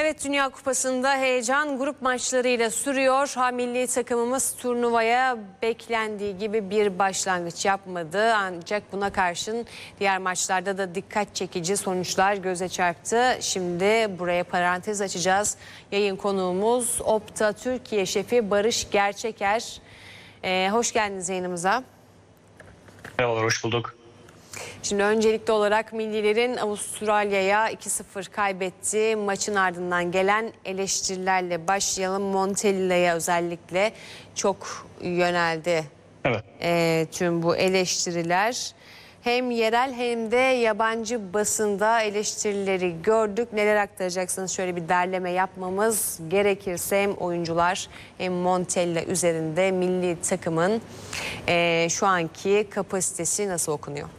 Evet, Dünya Kupası'nda heyecan grup maçlarıyla sürüyor. Milli takımımız turnuvaya beklendiği gibi bir başlangıç yapmadı. Ancak buna karşın diğer maçlarda da dikkat çekici sonuçlar göze çarptı. Şimdi buraya parantez açacağız. Yayın konuğumuz Opta Türkiye şefi Barış Gerçeker. Hoş geldiniz yayınımıza. Merhabalar, hoş bulduk. Şimdi öncelikli olarak millilerin Avustralya'ya 2-0 kaybettiği maçın ardından gelen eleştirilerle başlayalım. Montella'ya özellikle çok yöneldi. Evet. Tüm bu eleştiriler. Hem yerel hem de yabancı basında eleştirileri gördük. Neler aktaracaksınız? Şöyle bir derleme yapmamız gerekirse hem oyuncular hem Montella üzerinde milli takımın şu anki kapasitesi nasıl okunuyor?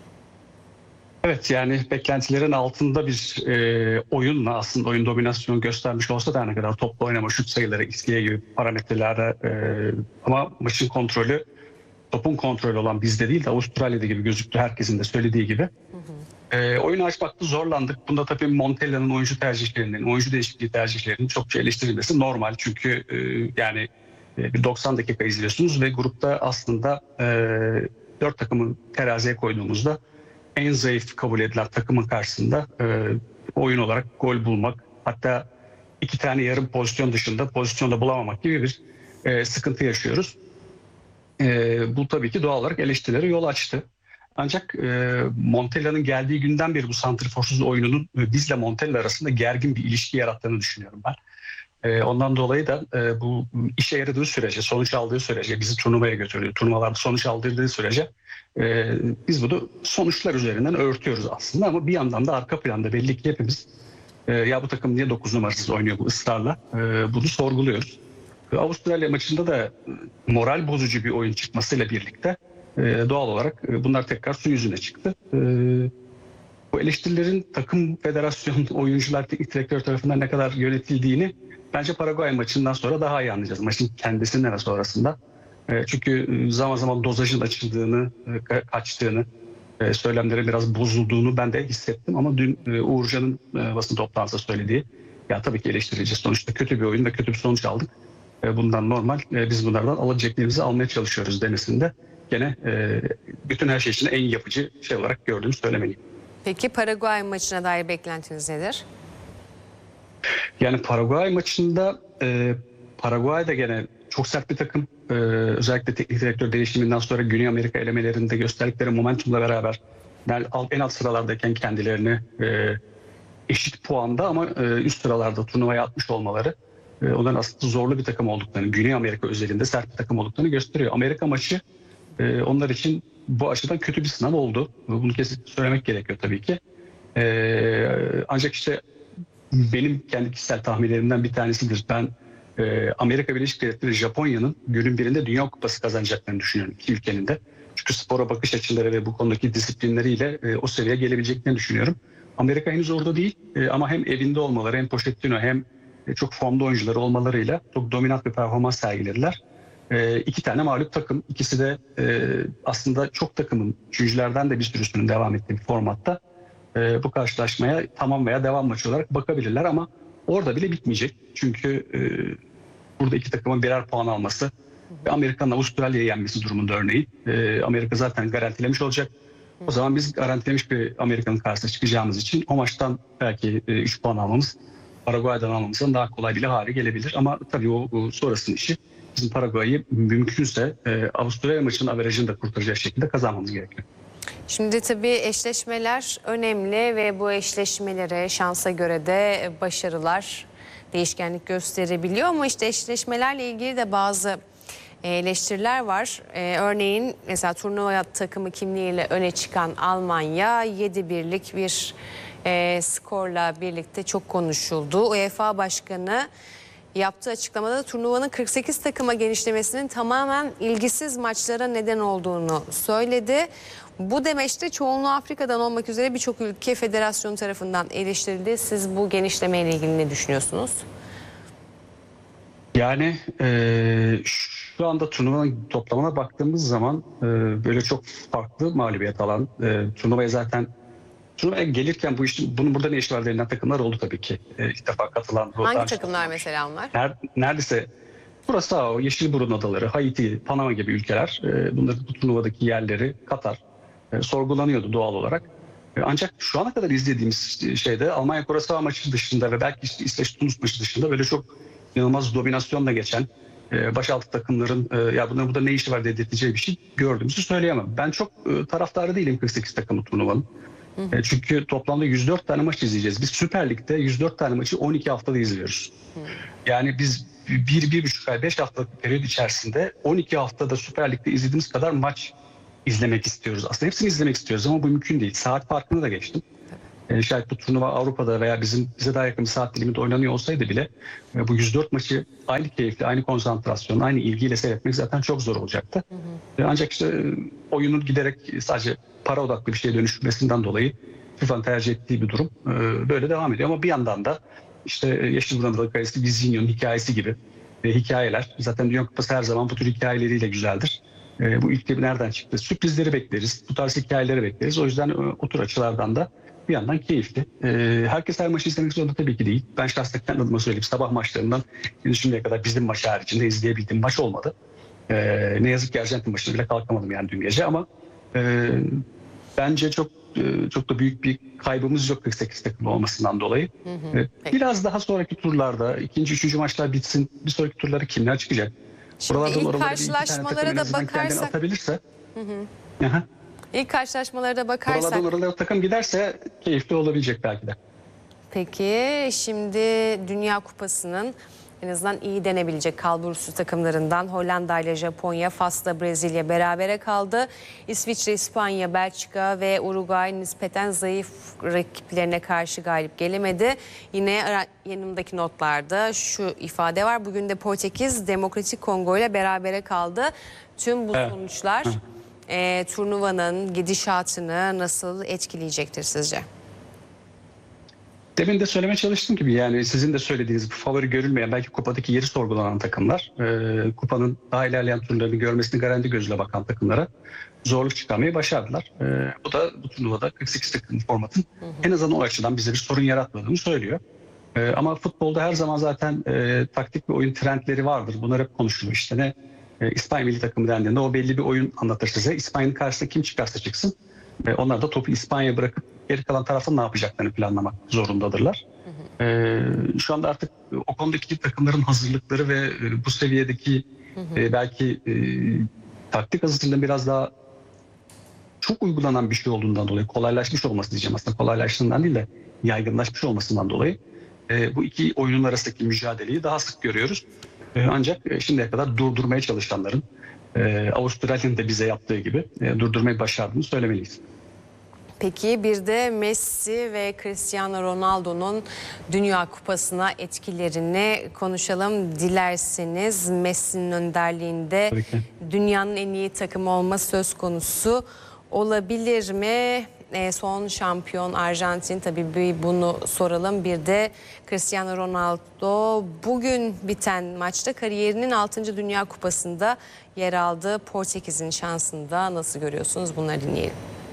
Evet, yani beklentilerin altında bir oyunla aslında oyun dominasyonu göstermiş olsa da ne kadar toplu oynama, şut sayıları, XG gibi parametrelerde ama maçın kontrolü, topun kontrolü olan bizde değil de Avustralya'da gibi gözüktü, herkesin de söylediği gibi. Oyunu açmakta zorlandık. Bunda tabii Montella'nın oyuncu tercihlerinin, oyuncu değişikliği tercihlerinin çokça eleştirilmesi normal. Çünkü yani bir 90 dakika izliyorsunuz ve grupta aslında 4 takımı teraziye koyduğumuzda en zayıf kabul edilen takımın karşısında oyun olarak gol bulmak, hatta 2 tane yarım pozisyon dışında pozisyonda bulamamak gibi bir sıkıntı yaşıyoruz. Bu tabii ki doğal olarak eleştirilere yol açtı. Ancak Montella'nın geldiği günden beri bu santriforsuz oyununun bizle Montella arasında gergin bir ilişki yarattığını düşünüyorum ben. Ondan dolayı da bu işe yaradığı sürece, sonuç aldığı sürece, bizi turnuvaya götürdüğü, turnuvalarda sonuç aldırdığı sürece biz bunu sonuçlar üzerinden örtüyoruz aslında. Ama bir yandan da arka planda belli ki hepimiz ya bu takım niye 9 numarasız oynuyor bu ısrarla, bunu sorguluyoruz. Avustralya maçında da moral bozucu bir oyun çıkmasıyla birlikte doğal olarak bunlar tekrar su yüzüne çıktı. Bu eleştirilerin takım, federasyon, oyuncular, teknik direktör tarafından ne kadar yönetildiğini bence Paraguay maçından sonra daha iyi anlayacağız. Maçın kendisinden ve sonrasında. Çünkü zaman zaman dozajın açıldığını, kaçtığını, söylemlerin biraz bozulduğunu ben de hissettim. Ama dün Uğurcan'ın basın toplantısında söylediği, ya tabii ki eleştireceğiz. Sonuçta kötü bir oyun ve kötü bir sonuç aldık. Bundan normal, biz bunlardan alabileceklerimizi almaya çalışıyoruz demesinde gene bütün her şey için en yapıcı şey olarak gördüğümü söylemeliyim. Peki Paraguay maçına dair beklentiniz nedir? Yani Paraguay maçında Paraguay da gene çok sert bir takım. Özellikle teknik direktör değişiminden sonra Güney Amerika elemelerinde gösterdikleri momentumla beraber en alt sıralardayken kendilerini eşit puanda ama üst sıralarda turnuvaya atmış olmaları onların aslında zorlu bir takım olduklarını, Güney Amerika özelinde sert bir takım olduklarını gösteriyor. Amerika maçı onlar için bu açıdan kötü bir sınav oldu. Bunu kesin söylemek gerekiyor tabii ki. Ancak işte benim kendi kişisel tahminlerimden bir tanesidir. Ben Amerika Birleşik Devletleri, Japonya'nın günün birinde Dünya Kupası kazanacaklarını düşünüyorum iki ülkenin de. Çünkü spora bakış açıları ve bu konudaki disiplinleriyle o seviyeye gelebileceklerini düşünüyorum. Amerika henüz orada değil ama hem evinde olmaları hem Pochettino hem çok formda oyuncuları olmalarıyla çok dominant bir performans sergilediler. 2 tane mağlup takım. İkisi de aslında çok takımın, üçüncülerden de bir sürüsünün devam ettiği bir formatta. Bu karşılaşmaya tamam veya devam maçı olarak bakabilirler ama orada bile bitmeyecek. Çünkü burada 2 takımın birer puan alması ve Amerika'nın Avustralya'yı yenmesi durumunda örneğin. Amerika zaten garantilemiş olacak. O zaman biz garantilemiş bir Amerika'nın karşısına çıkacağımız için o maçtan belki 3 puan almamız, Paraguay'dan almamızdan daha kolay bile hale gelebilir. Ama tabii o sonrasının işi bizim Paraguay'ı mümkünse Avustralya maçının averajını da kurtaracak şekilde kazanmamız gerekiyor. Şimdi tabii eşleşmeler önemli ve bu eşleşmelere şansa göre de başarılar değişkenlik gösterebiliyor ama işte eşleşmelerle ilgili de bazı eleştiriler var. Örneğin mesela turnuva takımı kimliğiyle öne çıkan Almanya 7-1'lik bir skorla birlikte çok konuşuldu. UEFA Başkanı yaptığı açıklamada da turnuvanın 48 takıma genişlemesinin tamamen ilgisiz maçlara neden olduğunu söyledi. Bu demeçte çoğunluğu Afrika'dan olmak üzere birçok ülke federasyonu tarafından eleştirildi. Siz bu genişlemeyle ilgili ne düşünüyorsunuz? Yani şu anda turnuvanın toplamına baktığımız zaman böyle çok farklı mağlubiyet alan, turnuvaya zaten Turnuvaya gelirken bunun burada ne işi var denilen takımlar oldu tabii ki. İlk defa katılan. Hangi takımlar mesela onlar? Neredeyse Curaçao, Yeşilburun Adaları, Haiti, Panama gibi ülkeler, bunların bu turnuvadaki yerleri, Katar sorgulanıyordu doğal olarak. Ancak şu ana kadar izlediğimiz şeyde Almanya Curaçao maçı dışında ve belki işte İsveç-Tunus maçı dışında böyle çok inanılmaz dominasyonla geçen başaltı takımların ya bunların burada ne işi var dedirteceği bir şey gördüğümüzü söyleyemem. Ben çok taraftarı değilim 48 takımlı turnuvanın. Çünkü toplamda 104 tane maç izleyeceğiz. Biz Süper Lig'de 104 tane maçı 12 haftada izliyoruz. Yani biz 1,5 ay 5 haftalık bir periyot içerisinde 12 haftada Süper Lig'de izlediğimiz kadar maç izlemek istiyoruz. Aslında hepsini izlemek istiyoruz ama bu mümkün değil. Saat farkını da geçtim. Şayet bu turnuva Avrupa'da veya bize daha yakın bir saat diliminde oynanıyor olsaydı bile bu 104 maçı aynı keyifle, aynı konsantrasyon, aynı ilgiyle seyretmek zaten çok zor olacaktı. Ancak işte oyunun giderek sadece para odaklı bir şeye dönüşmesinden dolayı FIFA'nın tercih ettiği bir durum böyle devam ediyor. Ama bir yandan da işte Yeşilburun Adaları Kalesi, Vizinho'nun hikayesi gibi hikayeler. Zaten Dünya Kupası her zaman bu tür hikayeleriyle güzeldir. Bu ülke nereden çıktı? Sürprizleri bekleriz. Bu tarz hikayeleri bekleriz. O yüzden o tür açılardan da bir yandan keyifli. Herkes her maçı izlemek zorunda tabii ki değil. Ben şahsen kendi adıma söyleyeyim. Sabah maçlarından şimdiye kadar bizim maç haricinde izleyebildiğim maç olmadı. Ne yazık ki Arjantin maçına bile kalkamadım yani dün gece ama bence çok da büyük bir kaybımız yok 48 takım olmasından dolayı. Biraz daha sonraki turlarda ikinci, üçüncü maçlar bitsin. Bir sonraki turlara kimler çıkacak? Şimdi ilk karşılaşmalara da bakarsak atabilirse. İlk karşılaşmalara da bakarsak. Oralardan oralara takım giderse keyifli olabilecek belki de. Peki şimdi Dünya Kupası'nın en azından iyi denebilecek kalburüstü takımlarından Hollanda ile Japonya, Fas'la Brezilya berabere kaldı. İsviçre, İspanya, Belçika ve Uruguay nispeten zayıf rakiplerine karşı galip gelemedi. Yine yanımdaki notlarda şu ifade var. Bugün de Portekiz, Demokratik Kongo ile berabere kaldı. Tüm bu sonuçlar turnuvanın gidişatını nasıl etkileyecektir sizce? Demin de söylemeye çalıştım gibi yani sizin de söylediğiniz bu favori görülmeyen belki kupadaki yeri sorgulanan takımlar kupanın daha ilerleyen turlarını görmesini garanti gözüyle bakan takımlara zorluk çıkarmayı başardılar. Bu da bu turnuvada 48 takım formatın en azından o açıdan bize bir sorun yaratmadığını söylüyor. Ama futbolda her zaman zaten taktik ve oyun trendleri vardır. Bunlar hep konuşulur. İşte ne İspanya milli takımı dendiğinde o belli bir oyun anlatır size. İspanya'nın karşısında kim çıkarsa çıksın. Onlar da topu İspanya'ya bırakıp geri kalan tarafın ne yapacaklarını planlamak zorundadırlar. Şu anda artık o konudaki takımların hazırlıkları ve bu seviyedeki belki taktik hazırlığında biraz daha çok uygulanan bir şey olduğundan dolayı kolaylaşmış olması diyeceğim aslında kolaylaştığından değil de yaygınlaşmış olmasından dolayı bu iki oyunun arasındaki mücadeleyi daha sık görüyoruz. Ancak şimdiye kadar durdurmaya çalışanların Avustralya'nın da bize yaptığı gibi durdurmayı başardığını söylemeliyiz. Peki bir de Messi ve Cristiano Ronaldo'nun Dünya Kupası'na etkilerini konuşalım dilerseniz. Messi'nin önderliğinde dünyanın en iyi takımı olma söz konusu olabilir mi? Son şampiyon Arjantin, tabii bunu soralım. Bir de Cristiano Ronaldo bugün biten maçta kariyerinin 6. Dünya Kupası'nda yer aldı. Portekiz'in şansını da nasıl görüyorsunuz? Bunları dinleyelim.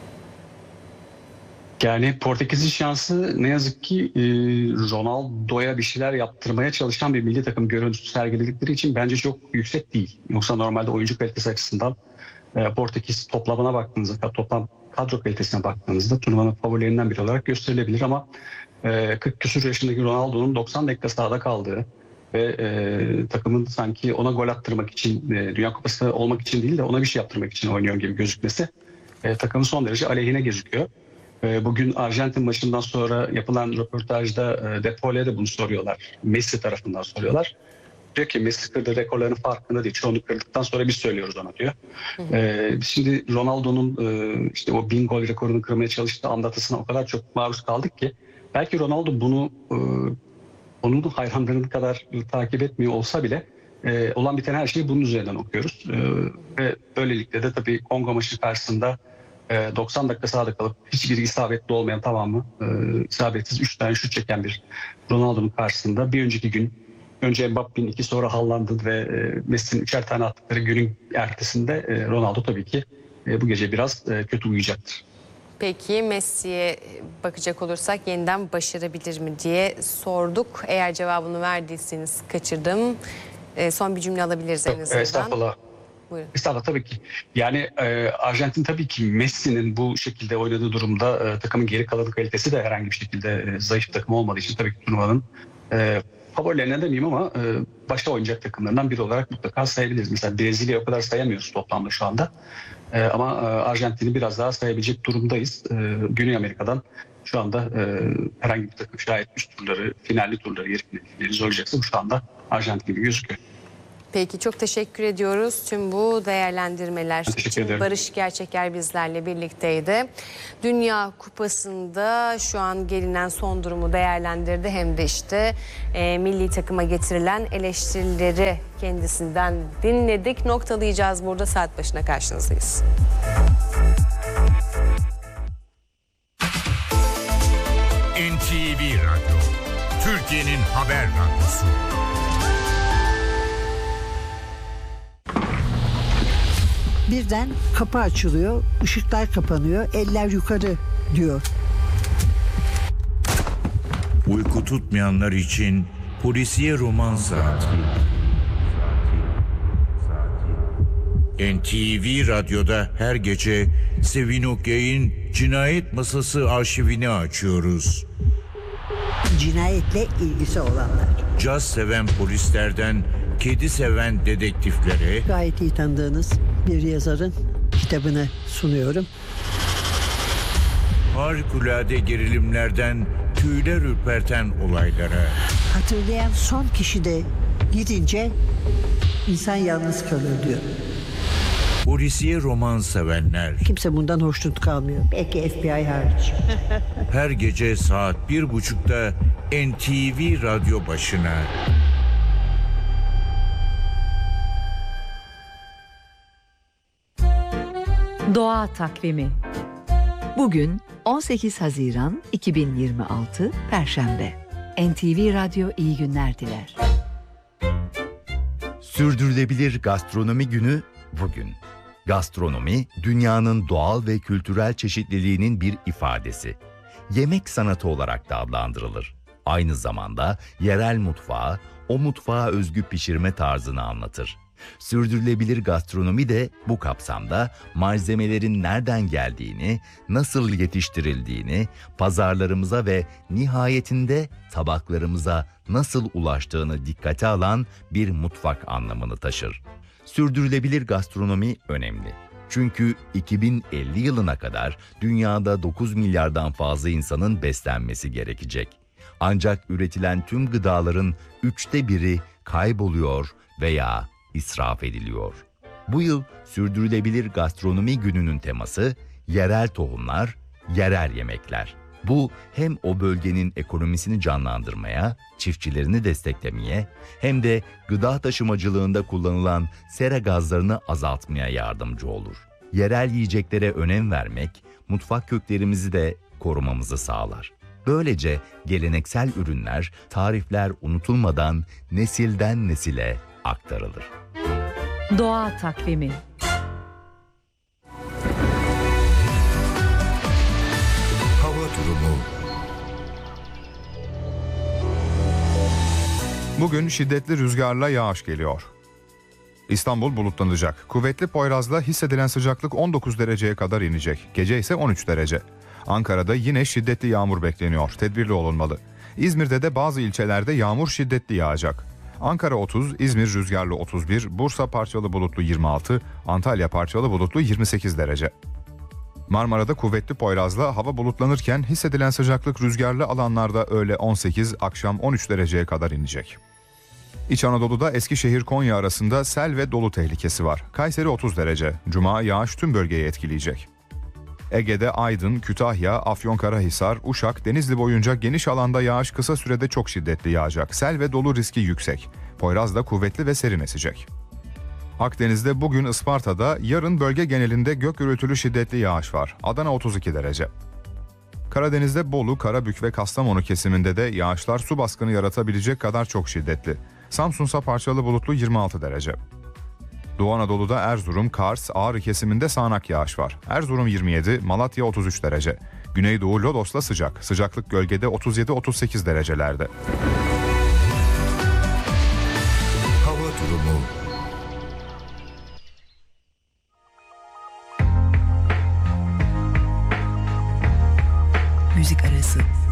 Yani Portekiz'in şansı ne yazık ki Ronaldo'ya bir şeyler yaptırmaya çalışan bir milli takım görüntüsü sergiledikleri için bence çok yüksek değil. Yoksa normalde oyuncu kalitesi açısından Portekiz toplamına baktığınızda, toplam kadro kalitesine baktığınızda turnuvanın favorilerinden biri olarak gösterilebilir ama 40 küsur yaşındaki Ronaldo'nun 90 dakika sahada kaldığı ve takımın sanki ona gol attırmak için, Dünya Kupası olmak için değil de ona bir şey yaptırmak için oynuyor gibi gözükmesi takımın son derece aleyhine gözüküyor. Bugün Arjantin maçından sonra yapılan röportajda De Paul'e de bunu soruyorlar. Messi tarafından soruyorlar. Diyor ki Messi kırdığı rekorların farkında değil. Çoğunu kırdıktan sonra biz söylüyoruz ona diyor. Şimdi Ronaldo'nun işte o 1000 gol rekorunu kırmaya çalıştığı anlatısına o kadar çok maruz kaldık ki belki Ronaldo bunu onun hayranlarının kadar takip etmiyor olsa bile olan biten her şeyi bunun üzerinden okuyoruz. Ve böylelikle de tabii Kongo maçı karşısında 90 dakika sahada kalıp hiçbir isabetli olmayan tamamı isabetsiz 3 tane şut çeken bir Ronaldo'nun karşısında bir önceki gün önce Mbappe'nin 2 sonra Haaland'ın ve Messi'nin 3'er tane attıkları günün ertesinde Ronaldo tabii ki bu gece biraz kötü uyuyacaktır. Peki Messi'ye bakacak olursak yeniden başarabilir mi diye sorduk. Eğer cevabını verdiyseniz kaçırdım. Son bir cümle alabiliriz en azından. Estağfurullah. Buyurun. Estağfurullah, tabii ki. Yani Arjantin tabii ki Messi'nin bu şekilde oynadığı durumda takımın geri kalan kalitesi de herhangi bir şekilde zayıf bir takım olmadığı için tabii ki turnuvanın favorilerinden demeyeyim ama başta oynayacak takımlarından biri olarak mutlaka sayabiliriz. Mesela Brezilya'yı o kadar sayamıyoruz toplamda şu anda. Ama Arjantin'i biraz daha sayabilecek durumdayız. Güney Amerika'dan şu anda herhangi bir takım şayet üst turları, finalli turları, yarı finalleri zorlayacaksa bu şu anda Arjantin gibi gözüküyor. Peki çok teşekkür ediyoruz tüm bu değerlendirmeler için. Barış Gerçeker bizlerle birlikteydi. Dünya Kupası'nda şu an gelinen son durumu değerlendirdi. Hem de işte milli takıma getirilen eleştirileri kendisinden dinledik. Noktalayacağız burada, saat başına karşınızdayız. NTV Radyo, Türkiye'nin haber radyosu. Birden kapı açılıyor, ışıklar kapanıyor, eller yukarı diyor. Uyku tutmayanlar için polisiye roman saati. NTV Radyo'da her gece Sevin Okyay'ın Cinayet Masası arşivini açıyoruz. Cinayetle ilgisi olanlar. Caz seven polislerden kedi seven dedektiflere, Gayet iyi tanıdığınız bir yazarın kitabını sunuyorum. harikulade gerilimlerden tüyler ürperten olaylara, Hatırlayan son kişi de gidince insan yalnız kalır diyor. polisiye roman sevenler. Kimse bundan hoşnut kalmıyor. Belki FBI hariç. Her gece saat 1.30'da NTV Radyo başına. Doğa Takvimi. Bugün 18 Haziran 2026 Perşembe. NTV Radyo iyi günler diler. Sürdürülebilir Gastronomi Günü bugün. Gastronomi, dünyanın doğal ve kültürel çeşitliliğinin bir ifadesi. Yemek sanatı olarak da adlandırılır. Aynı zamanda yerel mutfağı, o mutfağa özgü pişirme tarzını anlatır. Sürdürülebilir gastronomi de bu kapsamda malzemelerin nereden geldiğini, nasıl yetiştirildiğini, pazarlarımıza ve nihayetinde tabaklarımıza nasıl ulaştığını dikkate alan bir mutfak anlamını taşır. Sürdürülebilir gastronomi önemli. Çünkü 2050 yılına kadar dünyada 9 milyardan fazla insanın beslenmesi gerekecek. Ancak üretilen tüm gıdaların 1/3 kayboluyor veya israf ediliyor. Bu yıl Sürdürülebilir Gastronomi Günü'nün teması yerel tohumlar, yerel yemekler. Bu hem o bölgenin ekonomisini canlandırmaya, çiftçilerini desteklemeye hem de gıda taşımacılığında kullanılan sera gazlarını azaltmaya yardımcı olur. Yerel yiyeceklere önem vermek, mutfak köklerimizi de korumamızı sağlar. Böylece geleneksel ürünler, tarifler unutulmadan nesilden nesile aktarılır. Doğa Takvimi. Hava durumu. Bugün şiddetli rüzgarla yağış geliyor. İstanbul bulutlanacak. Kuvvetli Poyraz'da hissedilen sıcaklık 19 dereceye kadar inecek. Gece ise 13 derece. Ankara'da yine şiddetli yağmur bekleniyor. Tedbirli olunmalı. İzmir'de de bazı ilçelerde yağmur şiddetli yağacak. Ankara 30, İzmir rüzgarlı 31, Bursa parçalı bulutlu 26, Antalya parçalı bulutlu 28 derece. Marmara'da kuvvetli Poyraz'la hava bulutlanırken hissedilen sıcaklık rüzgarlı alanlarda öğle 18, akşam 13 dereceye kadar inecek. İç Anadolu'da Eskişehir-Konya arasında sel ve dolu tehlikesi var. Kayseri 30 derece. Cuma yağış tüm bölgeyi etkileyecek. Ege'de Aydın, Kütahya, Afyonkarahisar, Uşak, Denizli boyunca geniş alanda yağış kısa sürede çok şiddetli yağacak. Sel ve dolu riski yüksek. Poyraz da kuvvetli ve serin esecek. Akdeniz'de bugün Isparta'da, yarın bölge genelinde gök gürültülü şiddetli yağış var. Adana 32 derece. Karadeniz'de Bolu, Karabük ve Kastamonu kesiminde de yağışlar su baskını yaratabilecek kadar çok şiddetli. Samsun'sa parçalı bulutlu 26 derece. Doğu Anadolu'da Erzurum, Kars, Ağrı kesiminde sağanak yağış var. Erzurum 27, Malatya 33 derece. Güneydoğu Lodos'la sıcak. Sıcaklık gölgede 37-38 derecelerde. Hava durumu. Müzik arası.